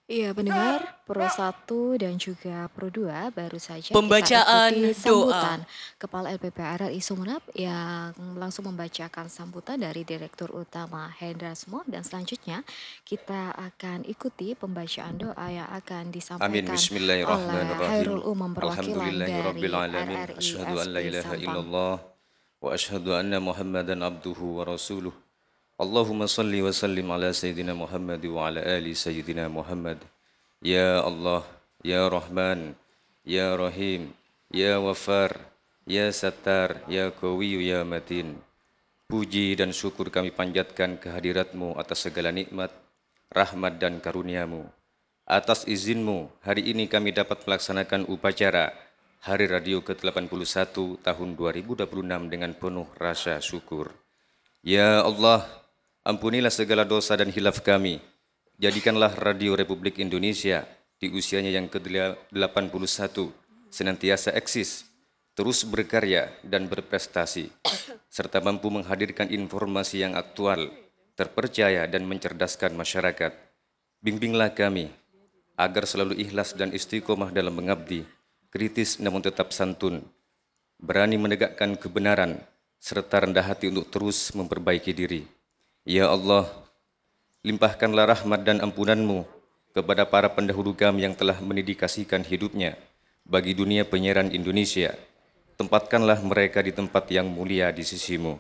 Iya, pendengar Pro 1 dan juga Pro 2 baru saja kita ikuti Pembacaan doa. sambutan Kepala LPP RRI Sumeneb yang langsung membacakan sambutan dari Direktur Utama Hendra Smo, dan selanjutnya kita akan ikuti pembacaan doa yang akan Amin. disampaikan oleh Bismillahirrahmanirrahim. Hairul Umam perwakilan Alhamdulillahirabbil dari alamin. RRI Asyhadu an la SP ilaha Sampang. illallah wa asyhadu anna Muhammadan abduhu wa rasuluh. Allahumma salli wa sallim ala sayyidina Muhammad wa ala ali sayyidina Muhammad. Ya Allah, ya Rahman, ya Rahim, ya Wafar, ya Sattar, ya Qawiyu, ya Matin. Puji dan syukur kami panjatkan kehadirat-Mu atas segala nikmat, rahmat dan karunia-Mu. Atas izin-Mu, hari ini kami dapat melaksanakan upacara Hari Radio ke-81 tahun 2026 dengan penuh rasa syukur. Ya Allah, ampunilah segala dosa dan hilaf kami. Jadikanlah Radio Republik Indonesia di usianya yang ke-81 senantiasa eksis, terus berkarya dan berprestasi, serta mampu menghadirkan informasi yang aktual, terpercaya dan mencerdaskan masyarakat. Bimbinglah kami agar selalu ikhlas dan istiqomah dalam mengabdi, kritis namun tetap santun, berani menegakkan kebenaran, serta rendah hati untuk terus memperbaiki diri. Ya Allah, limpahkanlah rahmat dan ampunan-Mu kepada para pendahulu kami yang telah mendedikasikan hidupnya bagi dunia penyiaran Indonesia. Tempatkanlah mereka di tempat yang mulia di sisi-Mu.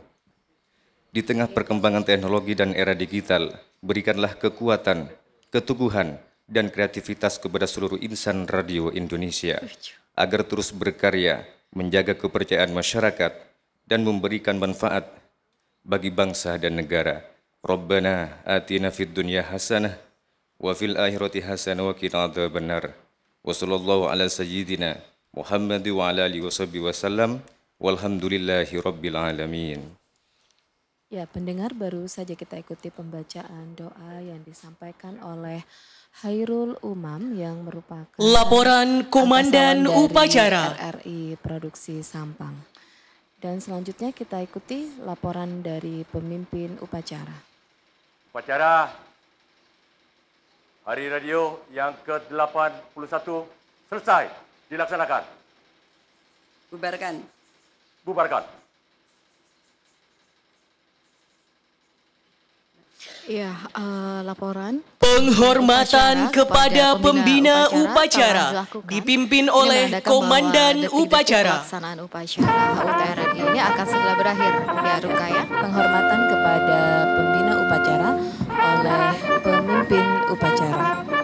Di tengah perkembangan teknologi dan era digital, berikanlah kekuatan, keteguhan, dan kreativitas kepada seluruh insan radio Indonesia agar terus berkarya, menjaga kepercayaan masyarakat, dan memberikan manfaat bagi bangsa dan negara. Rabbana atina fid dunya hasanah wa fil akhirati hasanah wa qina adzabannar. Wa sallallahu ala sayyidina Muhammad wa ala alihi washabbihi wasallam. Walhamdulillahi rabbil alamin. Ya, pendengar, baru saja kita ikuti pembacaan doa yang disampaikan oleh Hairul Umam yang merupakan Laporan Komandan angkasa lawan dari Upacara. RRI Produksi Sampang. Dan selanjutnya kita ikuti laporan dari pemimpin upacara. Upacara Hari Radio yang ke-81 selesai dilaksanakan. Bubarkan. Bubarkan. Ya, laporan Penghormatan upacara kepada pembina telah upacara dilakukan. dipimpin Ini oleh menandakan Komandan bahwa detik-detik Upacara. pelaksanaan upacara HUT RRI ini akan segera berakhir. Ya, Rukaya. Penghormatan kepada pembina upacara oleh pemimpin upacara.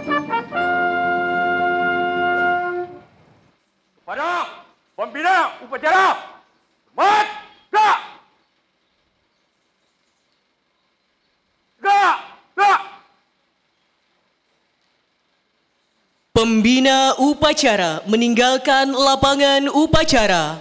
Pada pembina upacara, mat, gerak! Gerak! Gerak! Pembina upacara meninggalkan lapangan upacara.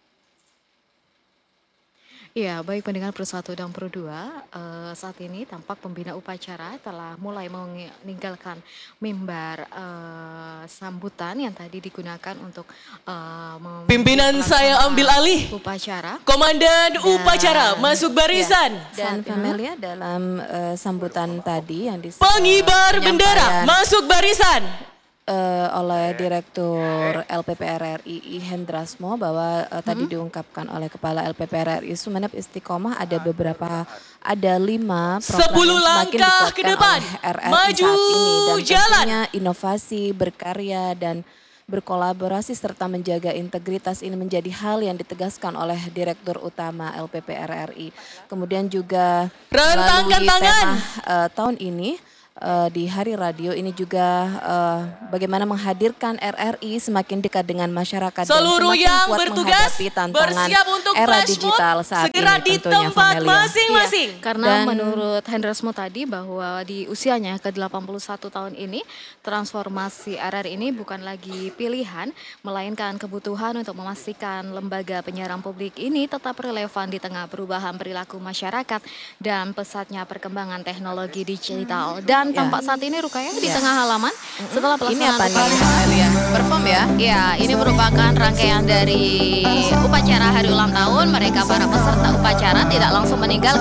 Ya, baik pendengar Pro 1 dan Pro 2, saat ini tampak pembina upacara telah mulai meninggalkan mimbar sambutan yang tadi digunakan untuk Pimpinan saya ambil alih. upacara. Komandan upacara masuk barisan. Dan Pamelia dalam sambutan tadi yang Pengibar bendera masuk barisan. oleh Direktur LPP RRI Hendra Smo bahwa tadi diungkapkan oleh Kepala LPP RRI Sumeneb Istiqomah ada 5 program 10 yang semakin langkah ke dikuatkan depan. oleh RRI Maju saat ini dan jalan. tentunya inovasi, berkarya dan berkolaborasi serta menjaga integritas ini menjadi hal yang ditegaskan oleh Direktur Utama LPP RRI. Kemudian juga Rentangkan melalui tangan. tema tahun ini di Hari Radio ini juga bagaimana menghadirkan RRI semakin dekat dengan masyarakat Seluruh dan semakin yang kuat bertugas menghadapi tantangan bersiap untuk era flash digital mob saat segera ini di tentunya tempat Famelia. masing-masing. Karena Dan- menurut Hendrasmo tadi bahwa di usianya ke-81 tahun ini, transformasi RRI ini bukan lagi pilihan, melainkan kebutuhan untuk memastikan lembaga penyiaran publik ini tetap relevan di tengah perubahan perilaku masyarakat dan pesatnya perkembangan teknologi digital. Dan tampak saat ini Rukaya di tengah halaman setelah Ini pelaksanaan apa nih upacara. Famelia? Perform ya? Ya, ini merupakan rangkaian dari upacara hari ulang tahun. Mereka para peserta upacara tidak langsung meninggalkan